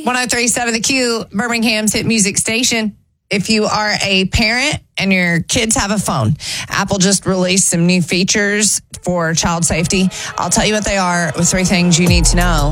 1037 The Q, Birmingham's hit music station. If you are a parent and your kids have a phone, Apple just released some new features for child safety. I'll tell you what they are with 3 things you need to know.